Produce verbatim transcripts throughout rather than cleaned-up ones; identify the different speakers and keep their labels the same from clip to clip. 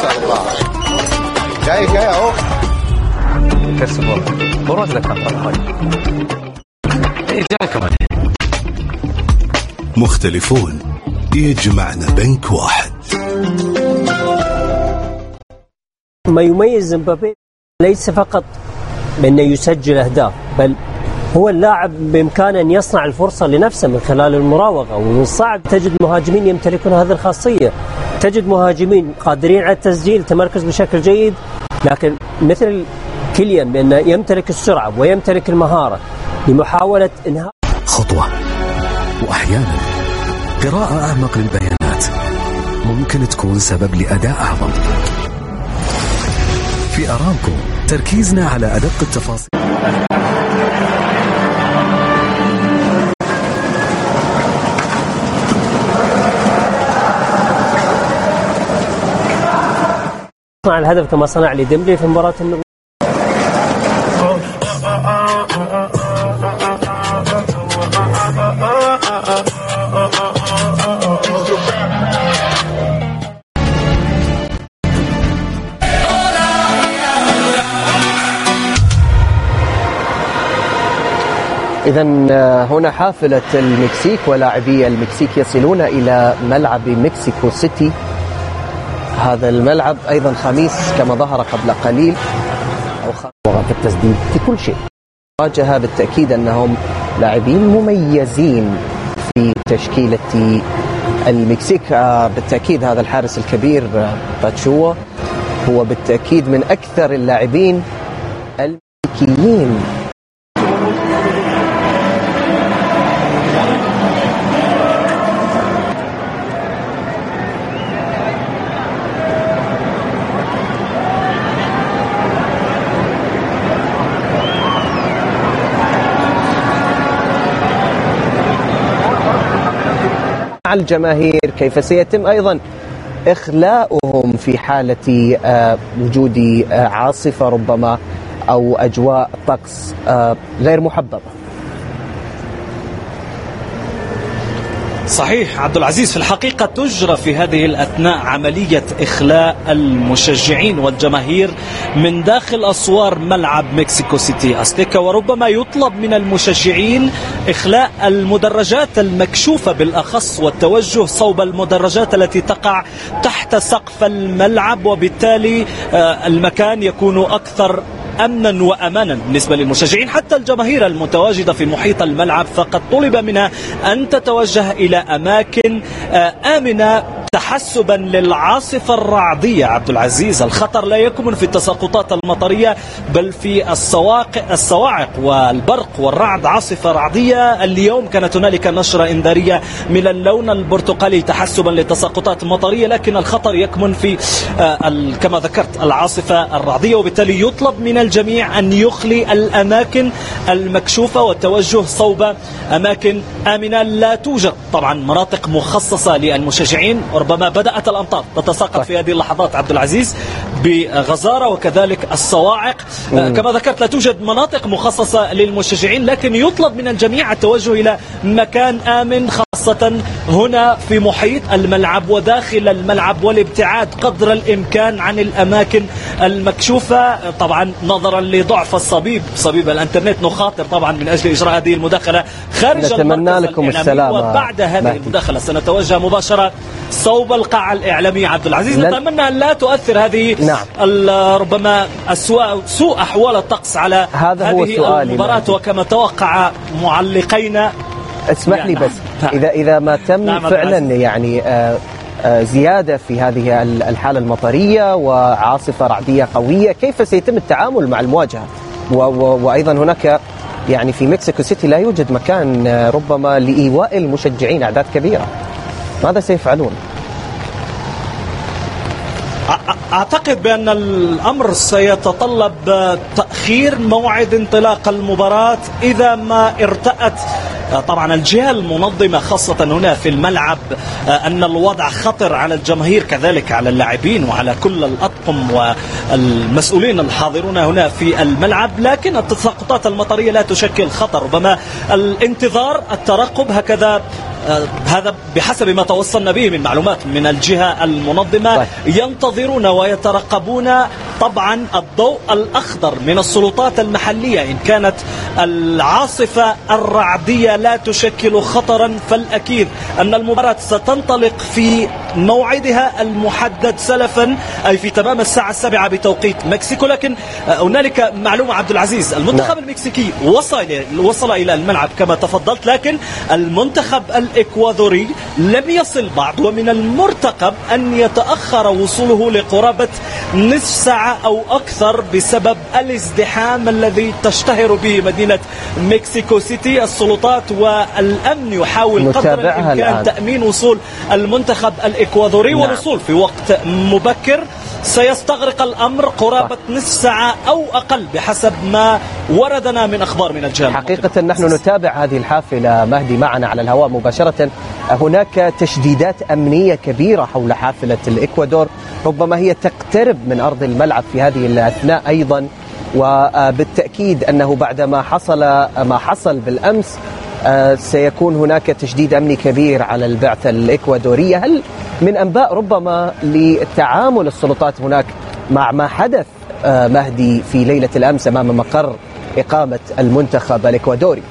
Speaker 1: شاء الله. جاي جاي اهو.
Speaker 2: كسبوا برز لك هاي. ايه جاي كمان.
Speaker 3: مختلفون يجمعنا بنك واحد.
Speaker 4: ما يميز مبابي ليس فقط بأنه يسجل أهداف، بل هو اللاعب بإمكانه أن يصنع الفرصة لنفسه من خلال المراوغة. ومن الصعب تجد مهاجمين يمتلكون هذه الخاصية. تجد مهاجمين قادرين على التسجيل، تمركز بشكل جيد، لكن مثل كيليان بأنه يمتلك السرعة ويمتلك المهارة لمحاولة إنهاء
Speaker 5: خطوة، وأحيانا قراءة أعمق للبيانات ممكن تكون سبب لأداء أعظم. في أرامكو تركيزنا على أدق التفاصيل.
Speaker 4: صنع الهدف كما صنع لديمبلي في مباراة النجوم.
Speaker 6: إذن هنا حافلة المكسيك ولاعبي المكسيك يصلون إلى ملعب مكسيكو سيتي. هذا الملعب أيضا خميس كما ظهر قبل قليل، أو في التسديد في كل شيء. واجه بالتأكيد أنهم لاعبين مميزين في تشكيلة المكسيك. بالتأكيد هذا الحارس الكبير باتشوا هو بالتأكيد من أكثر اللاعبين المكسيكيين الجماهير. كيف سيتم أيضا إخلاؤهم في حالة وجود عاصفة ربما أو أجواء طقس غير محببة؟
Speaker 7: صحيح عبد العزيز، في الحقيقة تجرى في هذه الأثناء عملية إخلاء المشجعين والجماهير من داخل أسوار ملعب مكسيكو سيتي أزتيكا، وربما يطلب من المشجعين إخلاء المدرجات المكشوفة بالأخص والتوجه صوب المدرجات التي تقع تحت سقف الملعب، وبالتالي المكان يكون أكثر أمنا وأمانا بالنسبة للمشجعين. حتى الجماهير المتواجدة في محيط الملعب فقد طلب منها أن تتوجه إلى أماكن آمنة تحسبا للعاصفة الرعدية. عبد العزيز، الخطر لا يكمن في التساقطات المطرية بل في الصواعق الصواعق والبرق والرعد. عاصفة رعدية اليوم، كانت هنالك نشرة إنذارية من اللون البرتقالي تحسبا للتساقطات المطرية، لكن الخطر يكمن في كما ذكرت العاصفة الرعدية، وبالتالي يطلب من الجميع أن يخلي الأماكن المكشوفة والتوجه صوب أماكن آمنة. لا توجد طبعا مناطق مخصصة للمشجعين، ربما بدأت الأمطار تتساقط في هذه اللحظات عبد العزيز بغزارة، وكذلك الصواعق. كما ذكرت لا توجد مناطق مخصصة للمشجعين، لكن يطلب من الجميع التوجه إلى مكان آمن، خاصة هنا في محيط الملعب وداخل الملعب، والابتعاد قدر الإمكان عن الأماكن المكشوفة. طبعا نظرا لضعف الصبيب صبيب الانترنت، نخاطر طبعا من أجل إجراء هذه المداخلة خارج
Speaker 6: نتمنى لكم السلامة،
Speaker 7: وبعد هذه مهدي. المداخلة سنتوجه مباشرة صوب القاعة الإعلامية عبد العزيز. لن... نتمنى أن لا تؤثر هذه نعم. ربما السوء سوء أحوال الطقس على
Speaker 6: هذا
Speaker 7: هذه
Speaker 6: هو
Speaker 7: المباراة، وكما توقع معلقينا.
Speaker 6: اسمح يعني لي بس نعم. إذا إذا ما تم نعم فعلا يعني آه آه زيادة في هذه الحالة المطرية وعاصفة رعدية قوية، كيف سيتم التعامل مع المواجهة؟ وأيضا هناك يعني في مكسيكو سيتي لا يوجد مكان ربما لإيواء المشجعين أعداد كبيرة، ماذا سيفعلون؟
Speaker 7: أعتقد بأن الأمر سيتطلب تأخير موعد انطلاق المباراة إذا ما ارتأت طبعا الجهة المنظمة خاصة هنا في الملعب أن الوضع خطر على الجماهير، كذلك على اللاعبين وعلى كل الأطقم والمسؤولين الحاضرون هنا في الملعب. لكن التساقطات المطرية لا تشكل خطر، ربما الانتظار الترقب هكذا هذا بحسب ما توصلنا به من معلومات من الجهة المنظمة. ينتظرون ويترقبون طبعا الضوء الأخضر من السلطات المحلية. إن كانت العاصفة الرعدية لا تشكل خطرا فالأكيد أن المباراة ستنطلق في موعدها المحدد سلفا، أي في تمام الساعة السابعة بتوقيت مكسيكو. لكن هنالك معلومة عبد العزيز، المنتخب المكسيكي وصل وصل إلى الملعب كما تفضلت، لكن المنتخب الإكوادوري لم يصل بعد، ومن المرتقب أن يتأخر وصوله لقرابة نصف ساعة أو أكثر بسبب الازدحام الذي تشتهر به مدينة مكسيكو سيتي. السلطات والأمن يحاول قدر الإمكان تأمين وصول المنتخب الإكوادوري، نعم. والوصول في وقت مبكر. سيستغرق الأمر قرابة نصف ساعة أو أقل بحسب ما وردنا من أخبار من الجهة.
Speaker 6: حقيقة نحن نتابع هذه الحافلة مهدي معنا على الهواء مباشرة. هناك تشديدات أمنية كبيرة حول حافلة الإكوادور، ربما هي تقترب من أرض الملعب في هذه الأثناء أيضا، وبالتأكيد أنه بعد ما حصل ما حصل بالأمس سيكون هناك تشديد أمني كبير على البعثة الإكوادورية. هل من أنباء ربما لتعامل السلطات هناك مع ما حدث مهدي في ليلة الأمس أمام مقر إقامة المنتخب الإكوادوري؟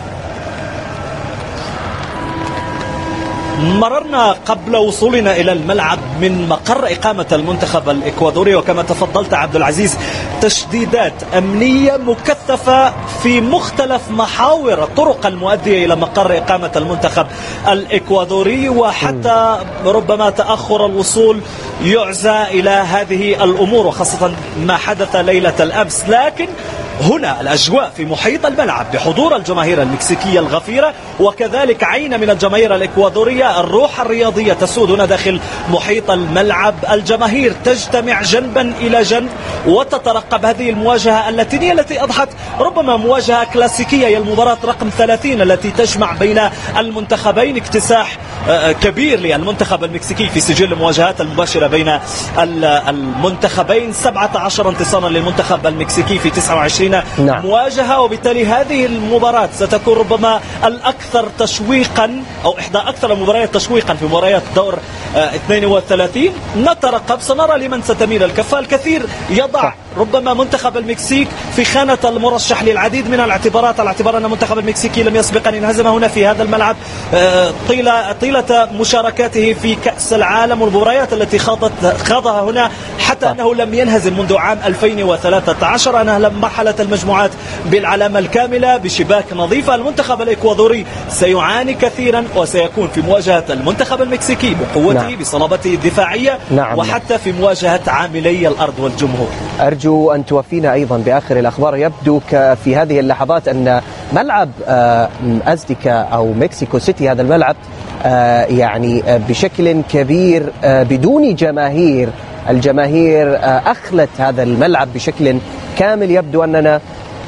Speaker 7: مررنا قبل وصولنا إلى الملعب من مقر إقامة المنتخب الإكوادوري، وكما تفضلت عبد العزيز تشديدات أمنية مكثفة في مختلف محاور الطرق المؤدية إلى مقر إقامة المنتخب الإكوادوري، وحتى ربما تأخر الوصول يعزى إلى هذه الأمور، وخاصة ما حدث ليلة الأمس. لكن هنا الأجواء في محيط الملعب بحضور الجماهير المكسيكية الغفيرة، وكذلك عين من الجماهير الإكوادورية. الروح الرياضية تسود هنا داخل محيط الملعب، الجماهير تجتمع جنبا إلى جنب وتترقب هذه المواجهة التي هي التي أضحت ربما مواجهة كلاسيكية، هي المباراة رقم ثلاثين التي تجمع بين المنتخبين. اكتساح كبير للمنتخب المكسيكي في سجل المواجهات المباشرة بين المنتخبين، سبعة عشر انتصارا للمنتخب المكسيكي في تسعة وعشرين نعم. مواجهة، وبالتالي هذه المباراة ستكون ربما الأكثر تشويقا أو إحدى أكثر المباريات تشويقا في مباريات دور اثنين وثلاثين. نترقب، سنرى لمن ستميل الكفة. الكثير يضع ربما منتخب المكسيك في خانة المرشح للعديد من الاعتبارات، على اعتبار أن المنتخب المكسيكي لم يسبق أن ينهزم هنا في هذا الملعب طيلة طيلة مشاركاته في كأس العالم والمباريات التي خاضت خاضها هنا، حتى أنه لم ينهزم منذ عام ألفين وثلاثة عشر. أنها مرحلة المجموعات بالعلامة الكاملة بشباك نظيفة. المنتخب الإكوادوري سيعاني كثيرا، وسيكون في مواجهة المنتخب المكسيكي بقوته نعم. بصلابته الدفاعية نعم. وحتى في مواجهة عاملي الأرض والجمهور.
Speaker 6: أرجو أن توفينا أيضا بآخر الأخبار. يبدو في هذه اللحظات أن ملعب أزتيكا أو مكسيكو سيتي، هذا الملعب يعني بشكل كبير بدون جماهير، الجماهير أخلت هذا الملعب بشكل كامل. يبدو أننا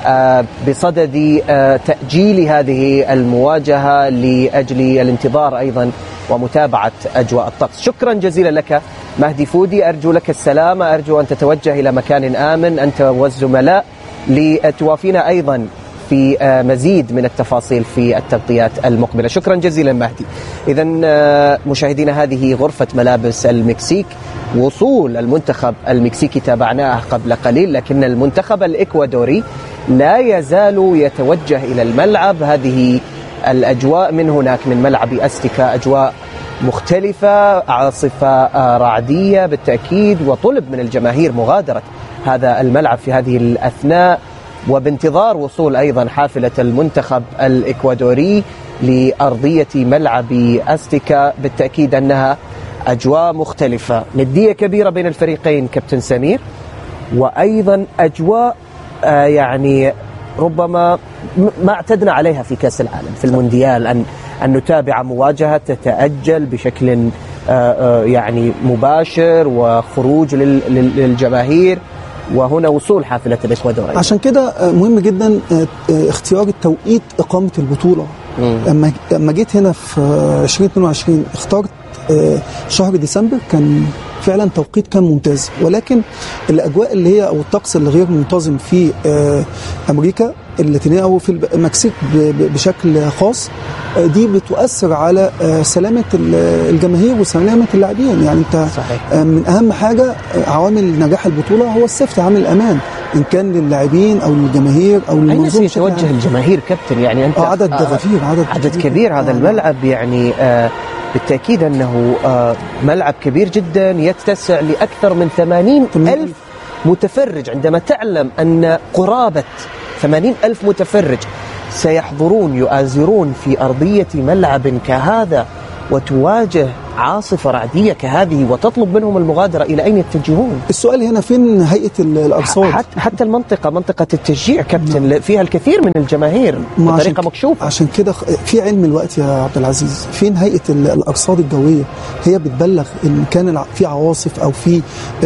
Speaker 6: بصدد تأجيل هذه المواجهة لأجل الانتظار أيضا ومتابعة أجواء الطقس. شكرا جزيلا لك مهدي فودي، أرجو لك السلامة، أرجو أن تتوجه إلى مكان آمن أنت والزملاء لتوافينا أيضا في مزيد من التفاصيل في التغطيات المقبلة. شكرا جزيلا مهدي. إذن مشاهدينا، هذه غرفة ملابس المكسيك. وصول المنتخب المكسيكي تابعناه قبل قليل، لكن المنتخب الإكوادوري لا يزال يتوجه إلى الملعب. هذه الأجواء من هناك من ملعب أزتيكا أجواء مختلفة، عاصفة رعدية بالتأكيد، وطلب من الجماهير مغادرة هذا الملعب في هذه الأثناء، وبانتظار وصول أيضا حافلة المنتخب الإكوادوري لأرضية ملعب أزتيكا. بالتأكيد أنها أجواء مختلفة، ندية كبيرة بين الفريقين كابتن سمير، وأيضا أجواء آه يعني ربما ما اعتدنا عليها في كأس العالم في المونديال، أن أن نتابع مواجهة تتأجل بشكل آه آه يعني مباشر وخروج للجماهير، وهنا وصول حافلة الإكوادور.
Speaker 8: عشان كده مهم جدا اختيار التوقيت إقامة البطولة. لما لما جيت هنا في عشرين اثنين وعشرين اخترت شهر ديسمبر، كان فعلا توقيت كان ممتاز، ولكن الاجواء اللي هي او الطقس اللي غير منتظم في امريكا اللاتينيه او في المكسيك بشكل خاص دي بتؤثر على سلامه الجماهير وسلامه اللاعبين. يعني انت صحيح. من اهم حاجه عوامل نجاح البطوله هو السيفتي، عامل الامان ان كان لللاعبين او للجماهير او للمنظومه.
Speaker 6: اين سيتوجه الجماهير كابتن؟ يعني انت
Speaker 8: آه عدد غفير، عدد,
Speaker 6: عدد كبير. هذا الملعب يعني آه بالتاكيد انه آه ملعب كبير جدا يتسع لاكثر من ثمانين ألف متفرج. عندما تعلم ان قرابه ثمانين ألف متفرج سيحضرون يؤازرون في أرضية ملعب كهذا وتواجه عاصفة رعدية كهذه وتطلب منهم المغادرة، إلى أين يتجهون؟
Speaker 8: السؤال هنا فين هيئة الأرصاد؟
Speaker 6: حتى, حتى المنطقة منطقة التشجيع كابتن نعم. فيها الكثير من الجماهير بطريقة مكشوفة.
Speaker 8: عشان كده في علم الوقت يا عبد العزيز، فين هيئة الأرصاد الجوية؟ هي بتبلغ إن كان في عواصف أو في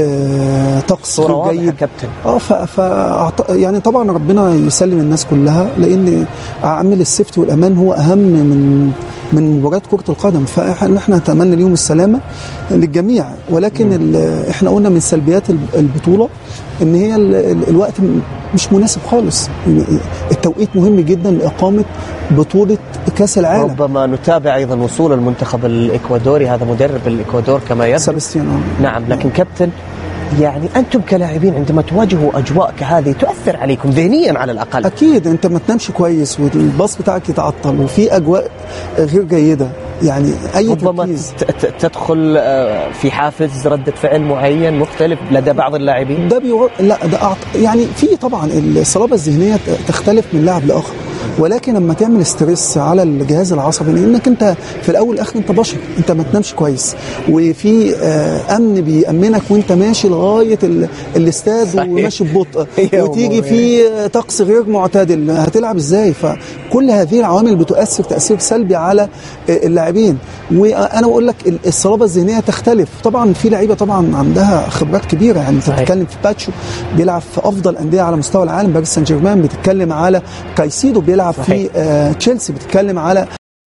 Speaker 8: آه طقس غير جيد
Speaker 6: كابتن.
Speaker 8: اه ف, ف يعني طبعا ربنا يسلم الناس كلها، لأن عامل السيفتي والأمان هو أهم من من مباراة كرة القدم، فاحنا نتمنى اليوم السلامة للجميع. ولكن احنا قلنا من سلبيات البطولة ان هي الوقت مش مناسب خالص. التوقيت مهم جدا لإقامة بطولة كأس العالم.
Speaker 6: ربما نتابع ايضا وصول المنتخب الاكوادوري، هذا مدرب الاكوادور كما يبدو
Speaker 8: سباستيان.
Speaker 6: نعم، لكن كابتن يعني أنتم كلاعبين عندما تواجهوا أجواء كهذه تؤثر عليكم ذهنيا على الأقل.
Speaker 8: أكيد أنت ما تنامش كويس والباص بتاعك يتعطل وفي أجواء غير جيدة، يعني أي
Speaker 6: ربما تدخل في حافز ردة فعل معين مختلف لدى بعض اللاعبين.
Speaker 8: ده بيور... لا ده أعط... يعني في طبعا الصلابة الذهنية تختلف من لاعب لآخر، ولكن لما تعمل ستريس على الجهاز العصبي، لانك انت في الاول والاخر انت بشر، انت ما تنامش كويس وفي امن بيامنك وانت ماشي لغايه الاستاد وماشي ببطء وتيجي في طقس غير معتدل، هتلعب ازاي؟ فكل هذه العوامل بتؤثر تاثير سلبي على اللاعبين. وانا بقول لك الصلابه الذهنيه تختلف. طبعا في لعيبه طبعا عندها خبرات كبيره، يعني انت بتتكلم في باتشو بيلعب في افضل انديه على مستوى العالم باريس سان جيرمان، بتتكلم على كايسيدو بيلعب صحيح. في آه تشيلسي، بتتكلم على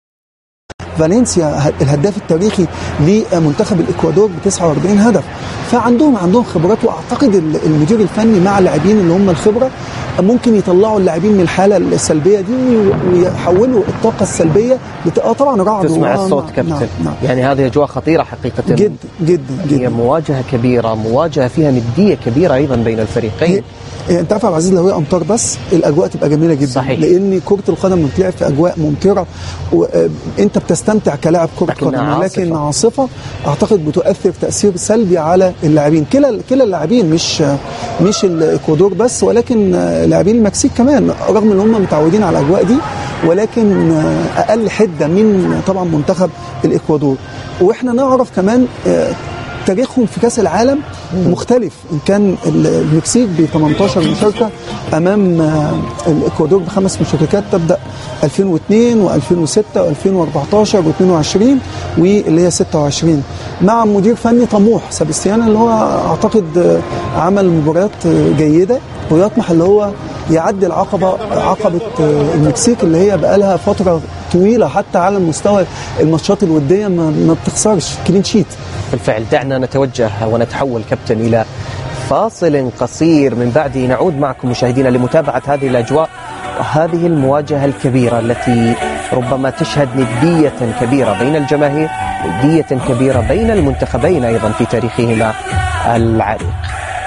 Speaker 8: فالنسيا الهداف التاريخي لمنتخب الإكوادور ب تسعة وأربعين هدف. فعندهم عندهم خبرات، واعتقد المدير الفني مع اللاعبين اللي هم الخبره ممكن يطلعوا اللاعبين من الحاله السلبيه دي ويحولوا الطاقه السلبيه بت... اه طبعا رعد.
Speaker 6: تسمع الصوت نعم كابتن. نعم نعم. يعني هذه اجواء خطيره حقيقه
Speaker 8: جدا جدا جدا.
Speaker 6: هي مواجهه كبيره، مواجهه فيها نديه كبيره ايضا بين الفريقين.
Speaker 8: هي... انت عارف يا عبد العزيز، لو هي امطار بس الاجواء تبقى جميله جدا صحيح. لان كره القدم بتلعب في اجواء ممطره وانت بتستمتع كلاعب كره قدم، لكن عاصفه اعتقد بتؤثر تاثير سلبي على اللاعبين. كلا كلا اللاعبين، مش مش الاكوادور بس، ولكن لاعبين المكسيك كمان، رغم ان هم متعودين على الاجواء دي ولكن اقل حده من طبعا منتخب الاكوادور. واحنا نعرف كمان تاريخهم في كأس العالم مختلف، إن كان المكسيك ب ثمانية عشر مشاركة أمام الإكوادور بخمس مشاركات تبدأ ألفين واثنين وألفين وستة وألفين وأربعة عشر واثنين وعشرين واللي هي ستة وعشرين، مع مدير فني طموح سباستيان اللي هو أعتقد عمل مباريات جيدة ويطمح اللي هو يعدي العقبة عقبة المكسيك اللي هي بقالها فترة طويلة حتى على مستوى الماتشات الودية ما بتخسرش كلين شيت.
Speaker 6: بالفعل دعنا نتوجه ونتحول كابتن إلى فاصل قصير، من بعده نعود معكم مشاهدينا لمتابعة هذه الأجواء وهذه المواجهة الكبيرة التي ربما تشهد ندية كبيرة بين الجماهير، ندية كبيرة بين المنتخبين أيضا في تاريخهما العريق.